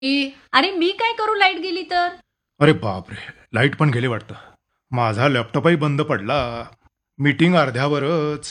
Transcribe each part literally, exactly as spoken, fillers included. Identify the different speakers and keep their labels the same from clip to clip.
Speaker 1: की
Speaker 2: अरे मी काय करू लाईट गेली तर?
Speaker 3: अरे बापरे, लाईट पण गेली वाटतं. माझा लॅपटॉपही बंद पडला. मीटिंग अर्ध्यावरच.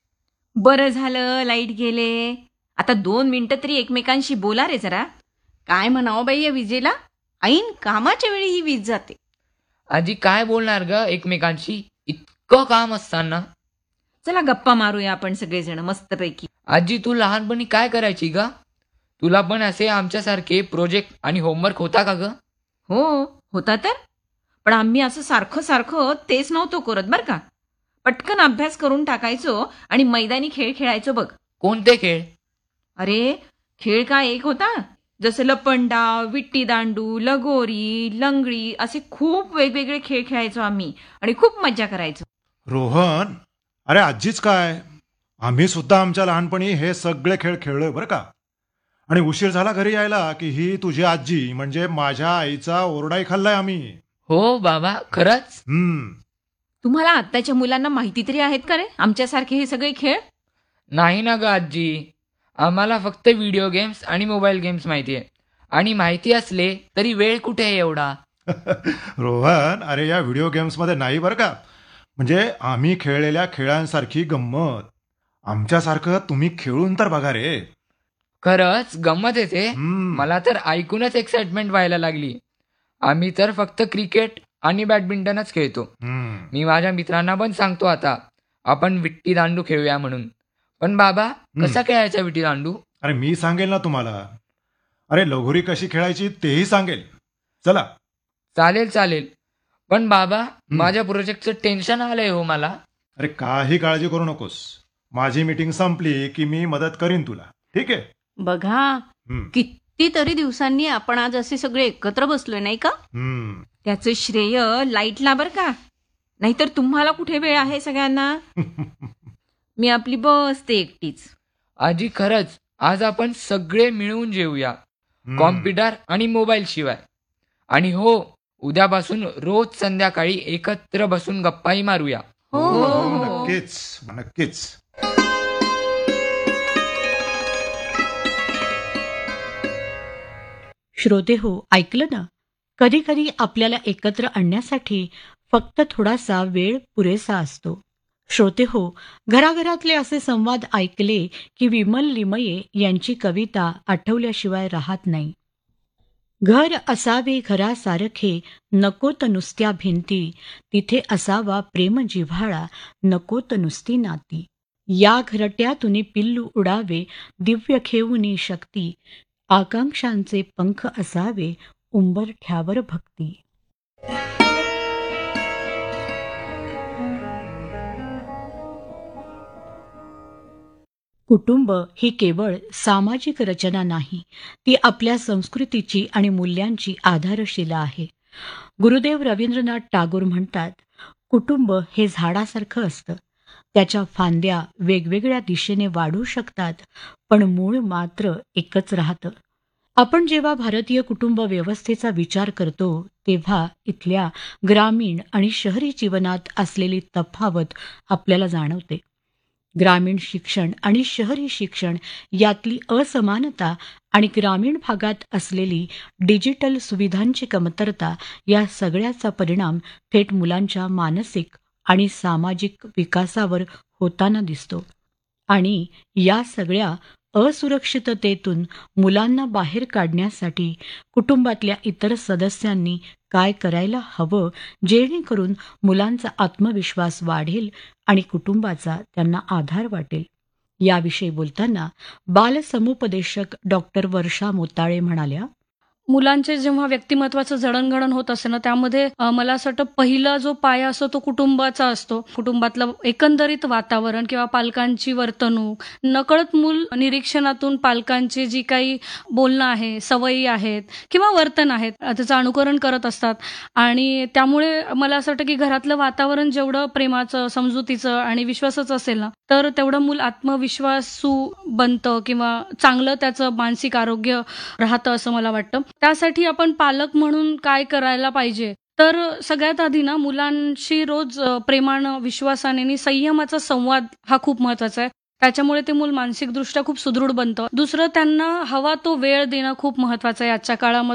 Speaker 2: बरं झालं लाईट गेले. आता दोन मिनिटं तरी एकमेकांशी बोला रे जरा. काय म्हणावं बाई या विजेला, ऐन कामाच्या वेळी ही वीज जाते.
Speaker 1: आजी काय बोलणार ग एकमेकांशी, इतकं काम असताना.
Speaker 2: चला गप्पा मारूया आपण सगळेजण मस्तपैकी.
Speaker 1: आजी तू लहानपणी काय करायची ग? तुला पण असे आमच्यासारखे प्रोजेक्ट आणि होमवर्क होता का ग?
Speaker 2: हो होता तर, पण आम्ही असं सारखं सारखं तेच नव्हतो करत बरं का. पटकन अभ्यास करून टाकायचो आणि मैदानी खेळ खेळायचो बघ.
Speaker 1: कोणते खेळ?
Speaker 2: अरे खेळ काय एक होता, जसं लपंडाव, विट्टी दांडू, लगोरी, लंगडी असे खूप वेगवेगळे खेळ खेळायचो आम्ही आणि खूप मज्जा करायचो.
Speaker 3: रोहन, अरे आजीच काय, आम्ही सुद्धा आमच्या लहानपणी हे सगळे खेळ खेळलोय बरं का. आणि उशीर झाला घरी यायला की ही तुझी आजी म्हणजे माझ्या आईचा ओरडाही खाल्लाय आम्ही.
Speaker 1: हो बाबा खरंच.
Speaker 3: हम्म.
Speaker 2: तुम्हाला आत्ताच्या मुलांना माहिती तरी आहेत का रे आमच्यासारखे हे सगळे खेळ?
Speaker 1: नाही ना ग आजी, आम्हाला फक्त व्हिडिओ गेम्स आणि मोबाईल गेम्स माहिती आहे. आणि माहिती असले तरी वेळ कुठे आहे एवढा.
Speaker 3: रोहन, अरे या व्हिडिओ गेम्समध्ये नाही बरं का. म्हणजे आम्ही खेळलेल्या खेळांसारखी गंमत आमच्यासारखं तुम्ही खेळून तर बघा रे.
Speaker 1: खरंच गंमत येते.
Speaker 3: हम्म.
Speaker 1: मला तर ऐकूनच एक्साइटमेंट व्हायला लागली. आम्ही तर फक्त क्रिकेट आणि बॅडमिंटनच खेळतो.
Speaker 3: हम्म.
Speaker 1: मी माझ्या मित्रांना पण सांगतो आता आपण विट्टी दांडू खेळूया म्हणून. पण बाबा कसा खेळायचा विट्टी दांडू?
Speaker 3: अरे मी सांगेल ना तुम्हाला. अरे लगोरी कशी खेळायची तेही सांगेल. चला.
Speaker 1: चालेल चालेल. पण बाबा माझ्या प्रोजेक्टचं टेन्शन आलंय हो मला.
Speaker 3: अरे काही काळजी करू नकोस. माझी मीटिंग संपली की मी मदत करीन तुला. ठीक आहे?
Speaker 4: बघा
Speaker 3: हम्म.
Speaker 4: कितीतरी दिवसांनी आपण आज असे सगळे एकत्र बसलोय नाही का?
Speaker 3: हम्म.
Speaker 2: त्याचं श्रेय लाईटला बरं का, नाहीतर तुम्हाला कुठे वेळ आहे सगळ्यांना. मी आपली बसते एकटीच.
Speaker 1: आजी खरंच आज आपण सगळे मिळून जेऊया,
Speaker 3: हम्म.
Speaker 1: कॉम्प्युटर आणि मोबाईल शिवाय. आणि हो, उद्यापासून रोज संध्याकाळी एकत्र बसून गप्पाही मारूया.
Speaker 4: हो
Speaker 3: हो,
Speaker 4: हो,
Speaker 3: हो,
Speaker 4: हो.
Speaker 3: नक्कीच नक्कीच.
Speaker 5: श्रोते हो, ऐकलं ना, कधी कधी आपल्याला एकत्र आणण्यासाठी फक्त थोडासा वेळ पुरेसा असतो. श्रोते हो, घराघरातले असे संवाद ऐकले की विमल लिमये यांची कविता आठवल्याशिवाय राहत नाही. घर असावे घरासारखे, नकोत नुसत्या भिंती, तिथे असावा प्रेम जिव्हाळा, नकोत नुसती नाती. या घरट्यातून पिल्लू उडावे, दिव्य खेवुनी शक्ती, आकांक्षांचे पंख असावे, उंबरठ्यावर भक्ती. कुटुंब ही केवळ सामाजिक रचना नाही, ती आपल्या संस्कृतीची आणि मूल्यांची आधारशिला आहे. गुरुदेव रवींद्रनाथ टागोर म्हणतात, कुटुंब हे झाडासारखं असतं. त्याच्या फांद्या वेगवेगळ्या दिशेने वाढू शकतात, पण मूळ मात्र एकच राहतं. आपण जेव्हा भारतीय कुटुंब व्यवस्थेचा विचार करतो तेव्हा इथल्या ग्रामीण आणि शहरी जीवनात असलेली तफावत आपल्याला जाणवते. ग्रामीण शिक्षण आणि शहरी शिक्षण यातली असमानता आणि ग्रामीण भागात असलेली डिजिटल सुविधांची कमतरता या सगळ्याचा परिणाम थेट मुलांच्या मानसिक आणि सामाजिक विकासावर होताना दिसतो. आणि या सगळ्या असुरक्षिततेतून मुलांना बाहेर काढण्यासाठी कुटुंबातल्या इतर सदस्यांनी काय करायला हवं, जेणेकरून मुलांचा आत्मविश्वास वाढेल आणि कुटुंबाचा त्यांना आधार वाटेल, याविषयी बोलताना बालसमुपदेशक डॉक्टर वर्षा मोताळे म्हणाल्या,
Speaker 6: मुलांचे जेव्हा व्यक्तिमत्वाचं जडणघडण होत असते ना, त्यामध्ये अ, मला असं वाटतं पहिला जो पाया असतो तो कुटुंबाचा असतो. कुटुंबातलं एकंदरीत वातावरण किंवा पालकांची वर्तणूक, नकळत मूल निरीक्षणातून पालकांची जी काही बोलणं आहे, सवयी आहेत किंवा वर्तन आहेत, अ, त्याचं अनुकरण करत असतात. आणि त्यामुळे मला असं वाटतं की घरातलं वातावरण जेवढं प्रेमाचं, समजुतीचं आणि विश्वासाचं असेल ना, तर तेवढं मूल आत्मविश्वासू बनतं किंवा चांगलं त्याचं मानसिक आरोग्य राहतं असं मला वाटतं. त्यासाठी आपण पालक म्हणून काय करायला पाहिजे, तर सगळ्यात आधी ना मुलांशी रोज अ, प्रेमानं, विश्वासाने आणि संयमाचा संवाद हा खूप महत्वाचा आहे. त्याच्यामुळे ते मूल मानसिकदृष्ट्या खूप सुदृढ बनतं. दुसरं, त्यांना हवा तो वेळ देणं खूप महत्वाचं आहे आजच्या काळामध्ये.